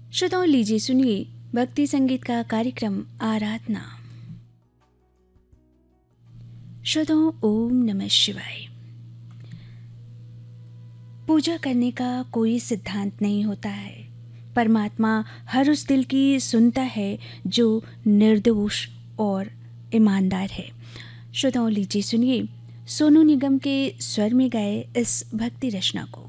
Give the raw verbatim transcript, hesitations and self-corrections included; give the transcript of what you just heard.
श्रोताओं, लीजिए सुनिए भक्ति संगीत का कार्यक्रम आराधना। श्रोताओं, ओम नमः शिवाय। पूजा करने का कोई सिद्धांत नहीं होता है। परमात्मा हर उस दिल की सुनता है जो निर्दोष और ईमानदार है। श्रोताओं, लीजिए सुनिए सोनू निगम के स्वर में गाए इस भक्ति रचना को।